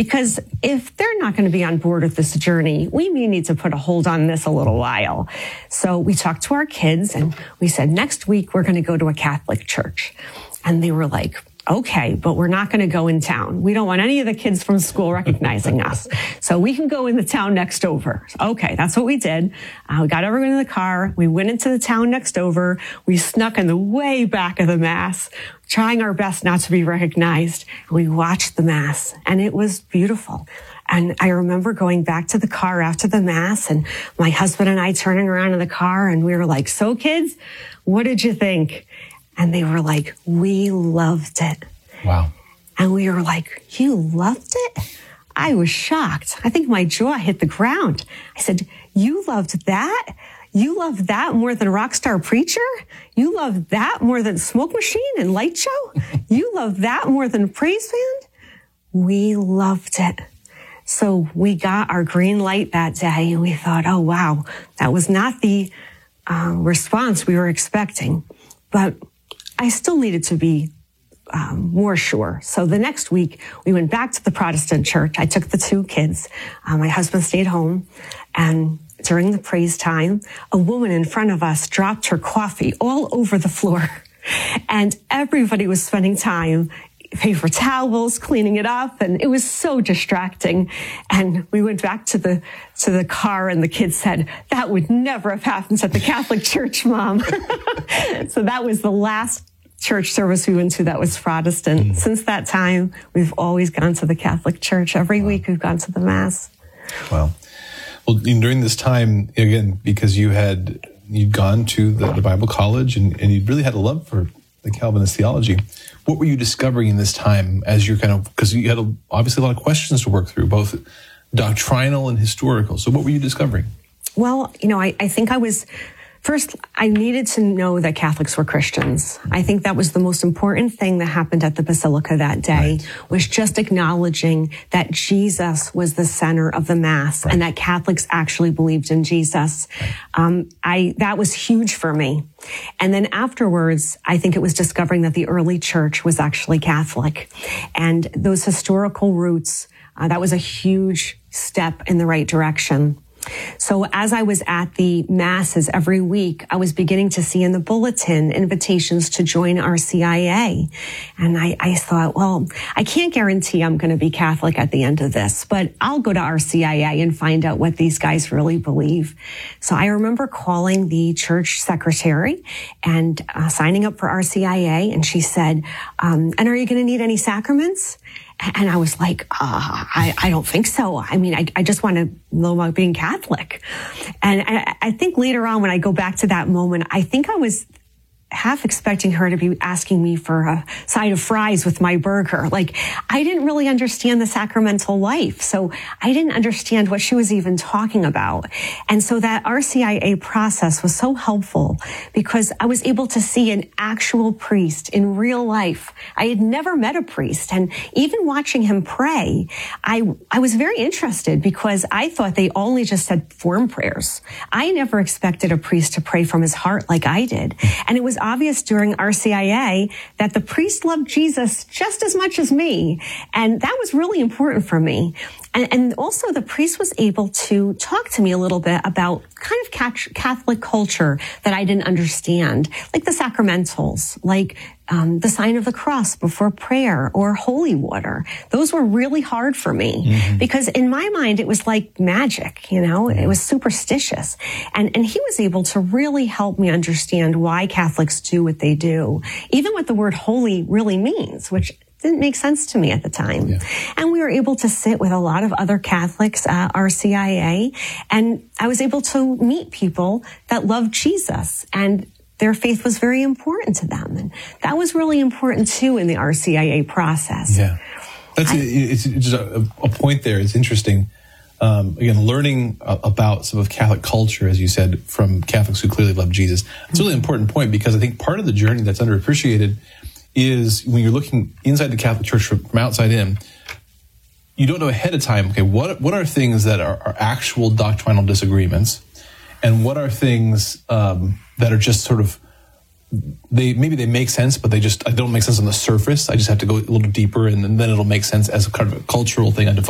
because if they're not going to be on board with this journey, we may need to put a hold on this a little while. So we talked to our kids and we said, next week, we're going to go to a Catholic church. And they were like, okay, but we're not going to go in town. We don't want any of the kids from school recognizing us. So we can go in the town next over. Okay, that's what we did. We got everyone in the car. We went into the town next over. We snuck in the way back of the Mass, trying our best not to be recognized. We watched the Mass, and it was beautiful. And I remember going back to the car after the Mass, and my husband and I turning around in the car, and we were like, so kids, what did you think? And they were like, we loved it. Wow. And we were like, you loved it? I was shocked. I think my jaw hit the ground. I said, you loved that? You loved that more than Rockstar Preacher? You loved that more than Smoke Machine and Light Show? You loved that more than Praise Band? We loved it. So we got our green light that day, and we thought, oh, wow, that was not the response we were expecting. But I still needed to be more sure. So the next week, we went back to the Protestant church. I took the two kids. My husband stayed home. And during the praise time, a woman in front of us dropped her coffee all over the floor. And everybody was spending time, paper towels, cleaning it up. And it was so distracting. And we went back to the car, and the kids said, that would never have happened at the Catholic church, Mom. So that was the last church service we went to that was Protestant. Since that time, we've always gone to the Catholic church. Every week we've gone to the Mass. Wow. Well, during this time, again, because you'd gone to the Bible college and you really had a love for the Calvinist theology, what were you discovering in this time as you're because you had obviously a lot of questions to work through, both doctrinal and historical. So what were you discovering? Well, I think First, I needed to know that Catholics were Christians. I think that was the most important thing that happened at the Basilica that day, was just acknowledging that Jesus was the center of the Mass and that Catholics actually believed in Jesus. That was huge for me. And then afterwards, I think it was discovering that the early church was actually Catholic. And those historical roots, that was a huge step in the right direction. So as I was at the Masses every week, I was beginning to see in the bulletin invitations to join RCIA. And I thought, well, I can't guarantee I'm going to be Catholic at the end of this, but I'll go to RCIA and find out what these guys really believe. So I remember calling the church secretary and signing up for RCIA. And she said, and are you going to need any sacraments? And I was like, I don't think so. I mean, I just want to know about being Catholic. And I think later on, when I go back to that moment, I think I was half expecting her to be asking me for a side of fries with my burger. Like, I didn't really understand the sacramental life. So I didn't understand what she was even talking about. And so that RCIA process was so helpful because I was able to see an actual priest in real life. I had never met a priest. And even watching him pray, I was very interested because I thought they only just said form prayers. I never expected a priest to pray from his heart like I did. And it was obvious during RCIA that the priest loved Jesus just as much as me. And that was really important for me. And also the priest was able to talk to me a little bit about kind of Catholic culture that I didn't understand, like the sacramentals, like the sign of the cross before prayer or holy water. Those were really hard for me because in my mind, it was like magic, it was superstitious. And he was able to really help me understand why Catholics do what they do, even what the word holy really means, which didn't make sense to me at the time. Yeah. And we were able to sit with a lot of other Catholics at RCIA, and I was able to meet people that loved Jesus, and their faith was very important to them. And that was really important too in the RCIA process. Yeah. It's just a point there. It's interesting. Again, learning about some of Catholic culture, as you said, from Catholics who clearly love Jesus. It's a really important point because I think part of the journey that's underappreciated is when you're looking inside the Catholic Church from outside in, you don't know ahead of time, okay, what are things that are actual doctrinal disagreements, and what are things that are just sort of, maybe they make sense, but they don't make sense on the surface. I just have to go a little deeper, and then it'll make sense as a kind of a cultural thing.